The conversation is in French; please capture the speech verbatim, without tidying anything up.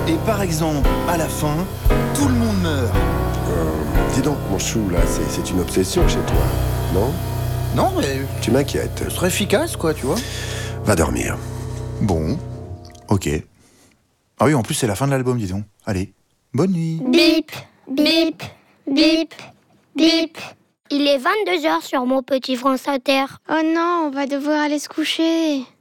Et par exemple, à la fin, tout le monde meurt. Euh, dis donc, mon chou, là, c'est, c'est une obsession chez toi, non? Non, mais Tu m'inquiètes. ce serait efficace, quoi, tu vois. Va dormir. Bon, ok. Ah oui, en plus, c'est la fin de l'album, dis donc. Allez, bonne nuit. Bip, bip, bip, bip. Il est vingt-deux heures sur mon petit France Inter. Oh non, on va devoir aller se coucher.